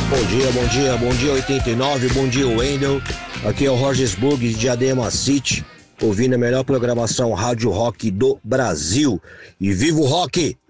Bom dia 89, bom dia Wendel. Aqui é o Rogersburg de Diadema City, ouvindo a melhor programação rádio rock do Brasil. E viva o rock!